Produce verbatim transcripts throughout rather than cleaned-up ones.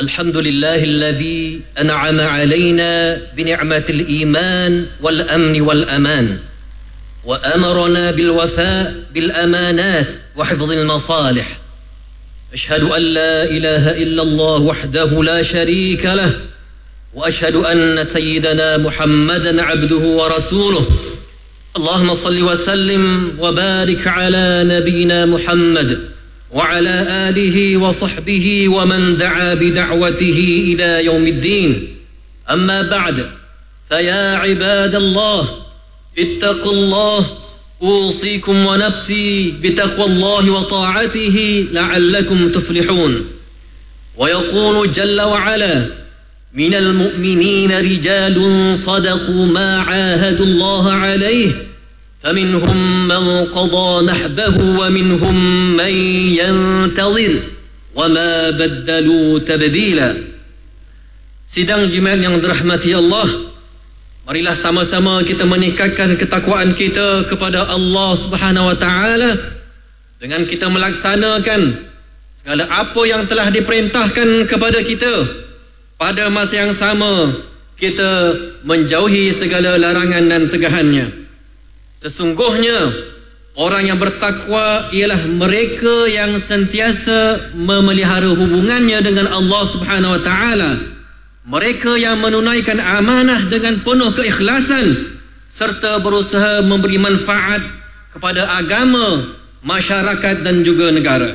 الحمد لله الذي أنعم علينا بنعمة الإيمان والأمن والأمان وأمرنا بالوفاء بالأمانات وحفظ المصالح. أشهد أن لا إله إلا الله وحده لا شريك له وأشهد أن سيدنا محمدا عبده ورسوله. اللهم صل وسلم وبارك على نبينا محمد وعلى آله وصحبه ومن دعا بدعوته إلى يوم الدين. أما بعد، فيا عباد الله اتقوا الله، أوصيكم ونفسي بتقوى الله وطاعته لعلكم تفلحون. ويقول جل وعلا: من المؤمنين رجال صدقوا ما عاهدوا الله عليه فمنهم من قضى نحبه ومنهم من ينتظر وما بدلوا تبديلا. Sidang jemaat yang dirahmati Allah, marilah sama-sama kita meningkatkan ketakwaan kita kepada Allah Subhanahu wa taala dengan kita melaksanakan segala apa yang telah diperintahkan kepada kita. Pada masa yang sama, kita menjauhi segala larangan dan tegahannya. Sesungguhnya orang yang bertakwa ialah mereka yang sentiasa memelihara hubungannya dengan Allah Subhanahu wa taala. Mereka yang menunaikan amanah dengan penuh keikhlasan serta berusaha memberi manfaat kepada agama, masyarakat dan juga negara.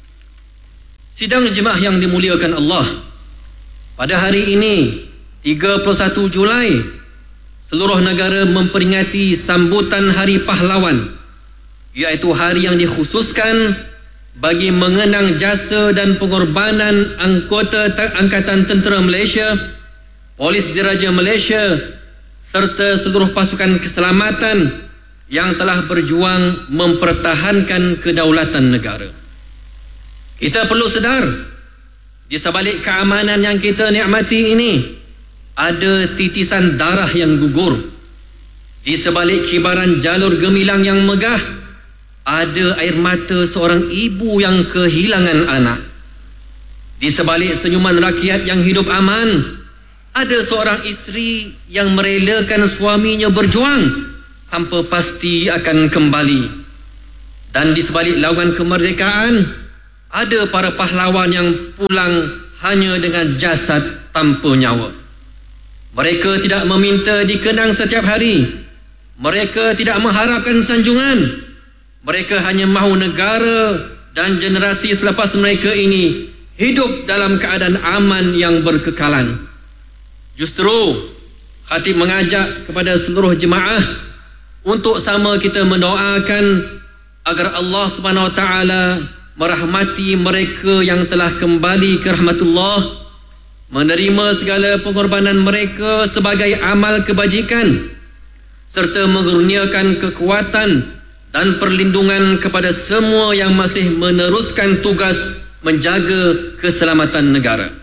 Sidang jemaah yang dimuliakan Allah, pada hari ini tiga puluh satu Julai, seluruh negara memperingati sambutan Hari Pahlawan, iaitu hari yang dikhususkan bagi mengenang jasa dan pengorbanan anggota Angkatan Tentera Malaysia, Polis Diraja Malaysia serta seluruh pasukan keselamatan yang telah berjuang mempertahankan kedaulatan negara. Kita perlu sedar, di sebalik keamanan yang kita nikmati ini, ada titisan darah yang gugur. Di sebalik kibaran jalur gemilang yang megah, ada air mata seorang ibu yang kehilangan anak. Di sebalik senyuman rakyat yang hidup aman, ada seorang isteri yang merelakan suaminya berjuang tanpa pasti akan kembali. Dan di sebalik laungan kemerdekaan, ada para pahlawan yang pulang hanya dengan jasad tanpa nyawa. Mereka tidak meminta dikenang setiap hari. Mereka tidak mengharapkan sanjungan. Mereka hanya mahu negara dan generasi selepas mereka ini hidup dalam keadaan aman yang berkekalan. Justru, khatib mengajak kepada seluruh jemaah untuk sama kita mendoakan agar Allah Subhanahu wa taala merahmati mereka yang telah kembali ke rahmatullah, menerima segala pengorbanan mereka sebagai amal kebajikan serta mengurniakan kekuatan dan perlindungan kepada semua yang masih meneruskan tugas menjaga keselamatan negara.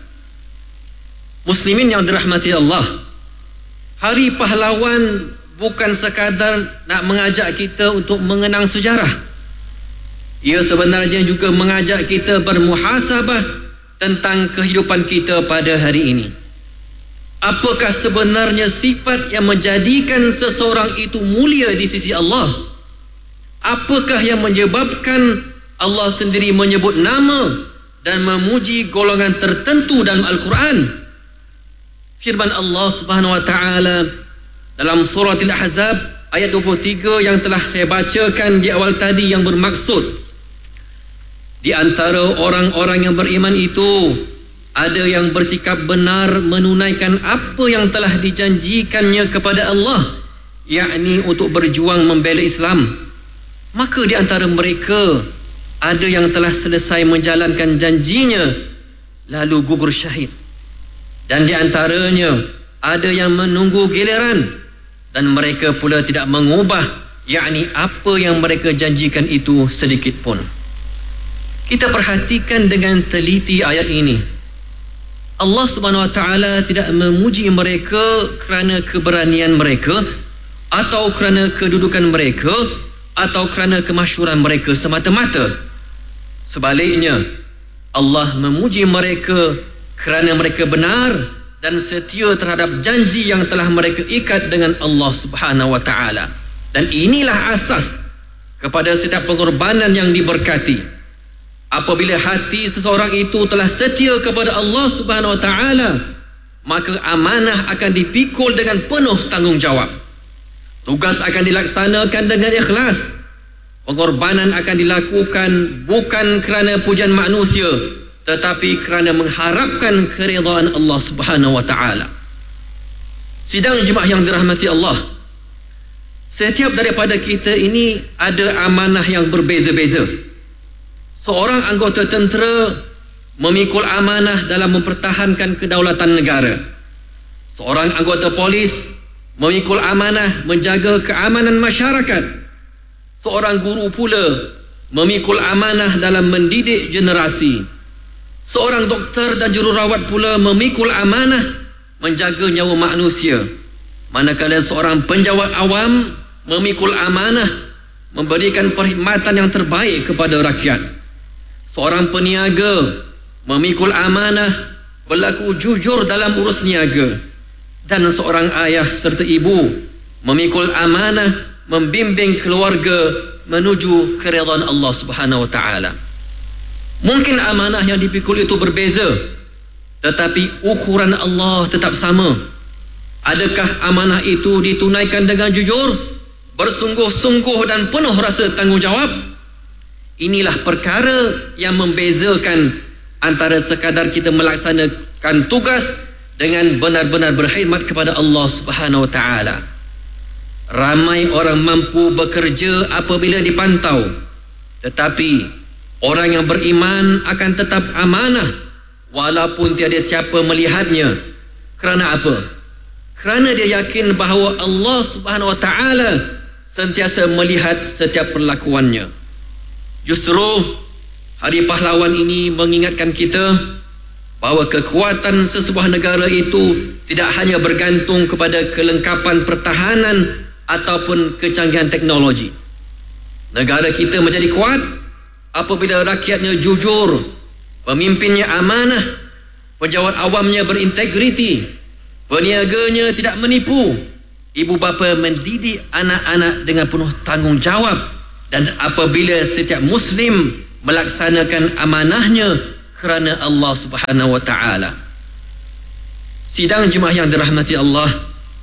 Muslimin yang dirahmati Allah, Hari Pahlawan bukan sekadar nak mengajak kita untuk mengenang sejarah. Ia sebenarnya juga mengajak kita bermuhasabah tentang kehidupan kita pada hari ini. Apakah sebenarnya sifat yang menjadikan seseorang itu mulia di sisi Allah? Apakah yang menyebabkan Allah sendiri menyebut nama dan memuji golongan tertentu dalam Al-Quran? Firman Allah Subhanahu wa taala dalam surah Al-Ahzab ayat dua puluh tiga yang telah saya bacakan di awal tadi, yang bermaksud, di antara orang-orang yang beriman itu ada yang bersikap benar menunaikan apa yang telah dijanjikannya kepada Allah, yakni untuk berjuang membela Islam. Maka di antara mereka ada yang telah selesai menjalankan janjinya lalu gugur syahid. Dan di antaranya ada yang menunggu giliran dan mereka pula tidak mengubah, yakni apa yang mereka janjikan itu sedikit pun. Kita perhatikan dengan teliti ayat ini. Allah Subhanahu wa taala tidak memuji mereka kerana keberanian mereka atau kerana kedudukan mereka atau kerana kemasyhuran mereka semata-mata. Sebaliknya, Allah memuji mereka kerana mereka benar dan setia terhadap janji yang telah mereka ikat dengan Allah Subhanahu wa taala. Dan inilah asas kepada setiap pengorbanan yang diberkati. Apabila hati seseorang itu telah setia kepada Allah Subhanahu wa taala, maka amanah akan dipikul dengan penuh tanggungjawab. Tugas akan dilaksanakan dengan ikhlas. Pengorbanan akan dilakukan bukan kerana pujian manusia, tetapi kerana mengharapkan keridhaan Allah Subhanahu wa taala. Sidang jemaah yang dirahmati Allah, setiap daripada kita ini ada amanah yang berbeza-beza. Seorang anggota tentera memikul amanah dalam mempertahankan kedaulatan negara. Seorang anggota polis memikul amanah menjaga keamanan masyarakat. Seorang guru pula memikul amanah dalam mendidik generasi. Seorang doktor dan jururawat pula memikul amanah menjaga nyawa manusia. Manakala seorang penjawat awam memikul amanah memberikan perkhidmatan yang terbaik kepada rakyat. Seorang peniaga memikul amanah berlaku jujur dalam urus niaga. Dan seorang ayah serta ibu memikul amanah membimbing keluarga menuju keridhaan Allah Subhanahu wa taala. Mungkin amanah yang dipikul itu berbeza, tetapi ukuran Allah tetap sama. Adakah amanah itu ditunaikan dengan jujur, bersungguh-sungguh dan penuh rasa tanggungjawab? Inilah perkara yang membezakan antara sekadar kita melaksanakan tugas dengan benar-benar berkhidmat kepada Allah Subhanahu wa taala. Ramai orang mampu bekerja apabila dipantau, tetapi orang yang beriman akan tetap amanah walaupun tiada siapa melihatnya. Kerana apa? Kerana dia yakin bahawa Allah Subhanahu wa taala sentiasa melihat setiap perlakuannya. Justru Hari Pahlawan ini mengingatkan kita bahawa kekuatan sesebuah negara itu tidak hanya bergantung kepada kelengkapan pertahanan ataupun kecanggihan teknologi. Negara kita menjadi kuat apabila rakyatnya jujur, pemimpinnya amanah, pejabat awamnya berintegriti, peniaganya tidak menipu, ibu bapa mendidik anak-anak dengan penuh tanggungjawab, dan apabila setiap Muslim melaksanakan amanahnya kerana Allah Subhanahu wa taala. Sidang jemaah yang dirahmati Allah,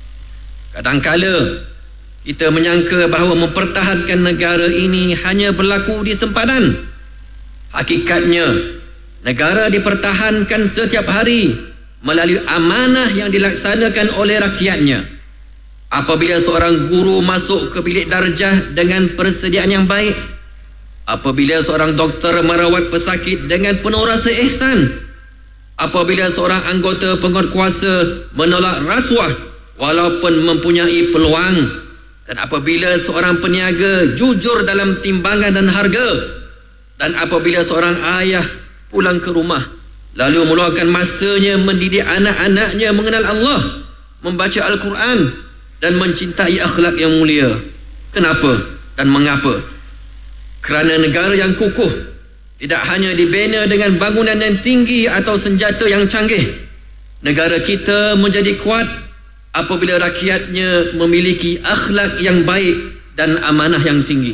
kadangkala kita menyangka bahawa mempertahankan negara ini hanya berlaku di sempadan. Hakikatnya, negara dipertahankan setiap hari melalui amanah yang dilaksanakan oleh rakyatnya. Apabila seorang guru masuk ke bilik darjah dengan persediaan yang baik, apabila seorang doktor merawat pesakit dengan penuh rasa ihsan, apabila seorang anggota penguatkuasa menolak rasuah walaupun mempunyai peluang, dan apabila seorang peniaga jujur dalam timbangan dan harga, dan apabila seorang ayah pulang ke rumah lalu meluangkan masanya mendidik anak-anaknya mengenal Allah, membaca Al-Quran dan mencintai akhlak yang mulia. Kenapa dan mengapa? Kerana negara yang kukuh tidak hanya dibina dengan bangunan yang tinggi atau senjata yang canggih. Negara kita menjadi kuat apabila rakyatnya memiliki akhlak yang baik dan amanah yang tinggi.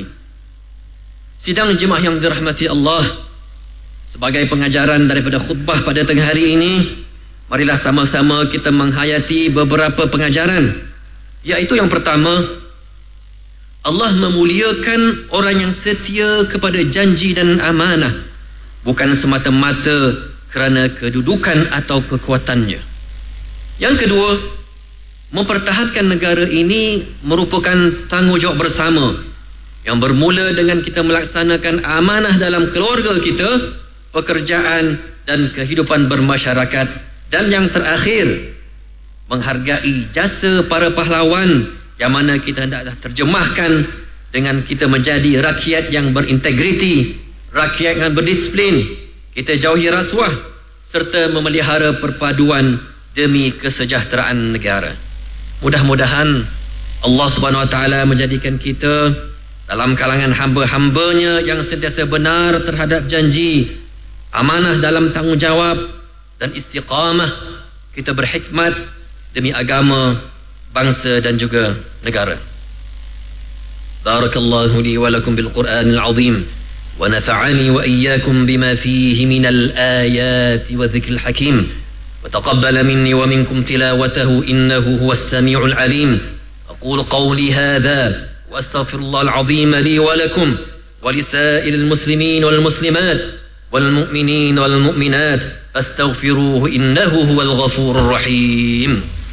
Sidang jemaah yang dirahmati Allah, sebagai pengajaran daripada khutbah pada tengah hari ini, marilah sama-sama kita menghayati beberapa pengajaran. Iaitu yang pertama, Allah memuliakan orang yang setia kepada janji dan amanah, bukan semata-mata kerana kedudukan atau kekuatannya. Yang kedua, mempertahankan negara ini merupakan tanggungjawab bersama yang bermula dengan kita melaksanakan amanah dalam keluarga kita, pekerjaan dan kehidupan bermasyarakat, dan yang terakhir, menghargai jasa para pahlawan yang mana kita hendaklah terjemahkan dengan kita menjadi rakyat yang berintegriti, rakyat yang berdisiplin, kita jauhi rasuah serta memelihara perpaduan demi kesejahteraan negara. Mudah-mudahan Allah Subhanahu wa taala menjadikan kita dalam kalangan hamba-hambanya yang sentiasa benar terhadap janji, amanah dalam tanggungjawab, dan istiqamah, kita berhikmat demi agama, bangsa dan juga negara. Barakallahu li wa lakum bil Qur'anil azim wa nafa'ani wa iyyakum bima fihi minal ayati wa dhikril hakim wa taqabbala minni wa minkum tilawatahu innahu huwas sami'ul alim. aqulu qawli hadha wa astaghfirullahal azim li wa lakum wa lisa'iril muslimin wal muslimat wal mu'minin wal mu'minat fastaghfiruhu innahu huwal ghafurur rahim.